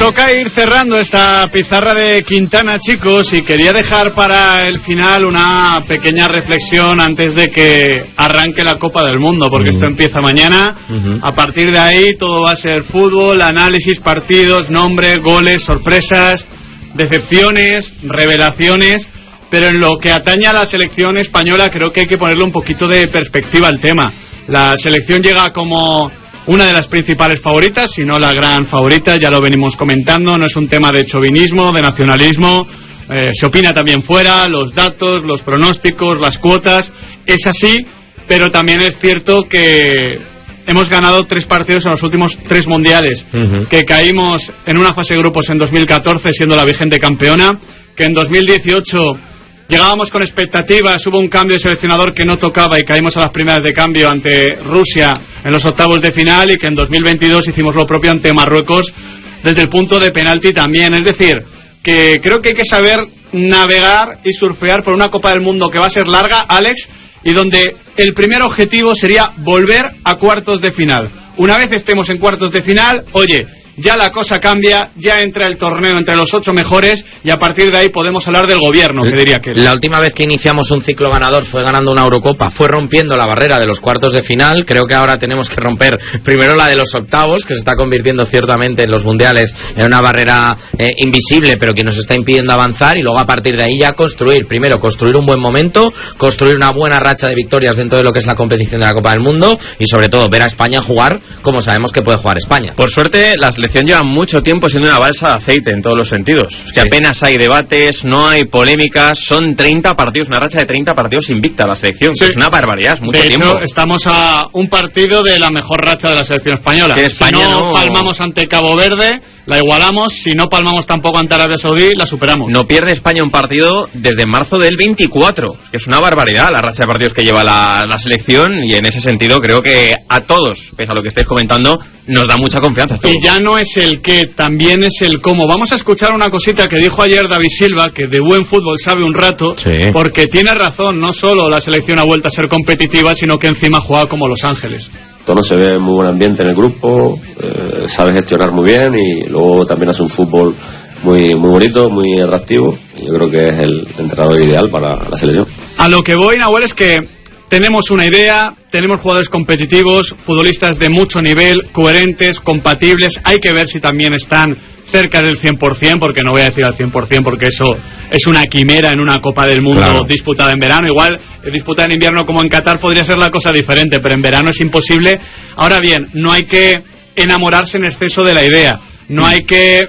toca ir cerrando esta pizarra de Quintana, chicos, y quería dejar para el final una pequeña reflexión antes de que arranque la Copa del Mundo, porque esto empieza mañana. A partir de ahí todo va a ser fútbol, análisis, partidos, nombres, goles, sorpresas, decepciones, revelaciones, pero en lo que atañe a la selección española creo que hay que ponerle un poquito de perspectiva al tema. La selección llega como una de las principales favoritas, si no la gran favorita, ya lo venimos comentando, no es un tema de chauvinismo, de nacionalismo, se opina también fuera, los datos, los pronósticos, las cuotas, es así, pero también es cierto que hemos ganado 3 partidos en los últimos 3 mundiales, que caímos en una fase de grupos en 2014 siendo la vigente campeona, que en 2018 llegábamos con expectativas, hubo un cambio de seleccionador que no tocaba y caímos a las primeras de cambio ante Rusia en los octavos de final, y que en 2022 hicimos lo propio ante Marruecos desde el punto de penalti también. Es decir, que creo que hay que saber navegar y surfear por una Copa del Mundo que va a ser larga, Alex, y donde el primer objetivo sería volver a cuartos de final. Una vez estemos en cuartos de final, oye, ya la cosa cambia, ya entra el torneo entre los 8 mejores y a partir de ahí podemos hablar del gobierno, que diría que la última vez que iniciamos un ciclo ganador fue ganando una Eurocopa, fue rompiendo la barrera de los cuartos de final. Creo que ahora tenemos que romper primero la de los octavos, que se está convirtiendo ciertamente en los mundiales en una barrera invisible, pero que nos está impidiendo avanzar, y luego a partir de ahí ya construir un buen momento, construir una buena racha de victorias dentro de lo que es la competición de la Copa del Mundo, y sobre todo ver a España jugar como sabemos que puede jugar España. Por suerte la selección lleva mucho tiempo siendo una balsa de aceite en todos los sentidos. Es que apenas hay debates, no hay polémicas, son 30 partidos, una racha de 30 partidos invicta la selección, que es una barbaridad, es mucho tiempo. De hecho, estamos a un partido de la mejor racha de la selección española. Si no palmamos ante Cabo Verde, la igualamos, si no palmamos tampoco ante Arabia Saudí, la superamos. No pierde España un partido desde marzo del 24, que es una barbaridad la racha de partidos que lleva la selección, y en ese sentido creo que a todos, pese a lo que estáis comentando, nos da mucha confianza. Y ya no es el qué, también es el cómo. Vamos a escuchar una cosita que dijo ayer David Silva, que de buen fútbol sabe un rato, porque tiene razón, no solo la selección ha vuelto a ser competitiva, sino que encima juega como Los Ángeles. Tono se ve muy buen ambiente en el grupo, sabe gestionar muy bien y luego también hace un fútbol muy bonito, muy atractivo, y yo creo que es el entrenador ideal para la selección. A lo que voy, Nahuel, es que tenemos una idea, tenemos jugadores competitivos, futbolistas de mucho nivel, coherentes, compatibles, hay que ver si también están cerca del 100%, porque no voy a decir al 100%, porque eso es una quimera en una Copa del Mundo disputada en verano. Igual disputada en invierno como en Qatar podría ser la cosa diferente, pero en verano es imposible. Ahora bien, no hay que enamorarse en exceso de la idea, no hay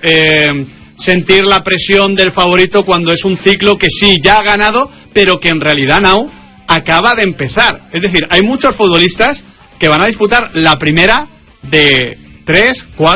que sentir la presión del favorito cuando es un ciclo que sí, ya ha ganado, pero que en realidad no acaba de empezar. Es decir, hay muchos futbolistas que van a disputar la primera de 3, 4